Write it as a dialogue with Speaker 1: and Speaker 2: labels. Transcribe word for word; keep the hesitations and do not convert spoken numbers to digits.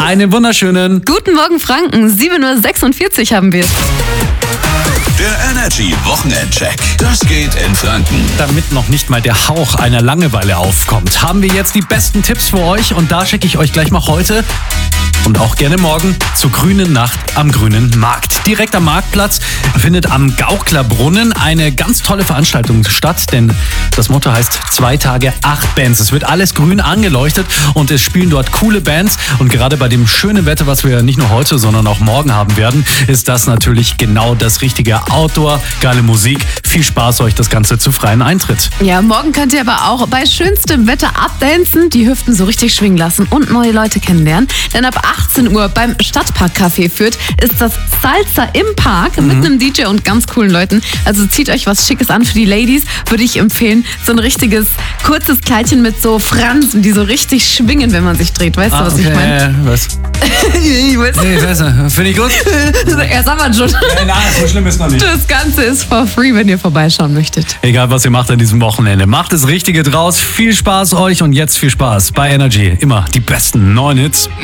Speaker 1: Einen wunderschönen
Speaker 2: Guten Morgen Franken, sieben Uhr sechsundvierzig haben wir es.
Speaker 3: Der Energy Wochenendcheck. Das geht in Franken.
Speaker 1: Damit noch nicht mal der Hauch einer Langeweile aufkommt, haben wir jetzt die besten Tipps für euch und da schicke ich euch gleich mal heute und auch gerne morgen zur Grünen Nacht am Grünen Markt. Direkt am Marktplatz findet am Gauklerbrunnen eine ganz tolle Veranstaltung statt, denn das Motto heißt zwei Tage, acht Bands. Es wird alles grün angeleuchtet und es spielen dort coole Bands und gerade bei dem schönen Wetter, was wir nicht nur heute, sondern auch morgen haben werden, ist das natürlich genau das richtige Outdoor, geile Musik. Viel Spaß euch das Ganze zu freien Eintritt.
Speaker 2: Ja, morgen könnt ihr aber auch bei schönstem Wetter abdancen, die Hüften so richtig schwingen lassen und neue Leute kennenlernen. Denn ab achtzehn Uhr beim Stadtparkcafé Fürth ist das Salsa im Park mhm. mit einem D J und ganz coolen Leuten. Also zieht euch was Schickes an für die Ladies, würde ich empfehlen. So ein richtiges kurzes Kleidchen mit so Fransen, die so richtig schwingen, wenn man sich dreht. Weißt ah, du, was
Speaker 1: okay.
Speaker 2: ich meine?
Speaker 1: Ja, was?
Speaker 2: ich weiß
Speaker 1: nee, ich weiß nicht. Finde ich gut.
Speaker 2: Ja, sag mal schon.
Speaker 1: Nein, nein, so schlimm ist noch nicht.
Speaker 2: Das Ganze ist for free, wenn ihr vorbeischauen möchtet.
Speaker 1: Egal, was ihr macht an diesem Wochenende. Macht das Richtige draus. Viel Spaß euch und jetzt viel Spaß bei Energy. Immer die besten neuen Hits.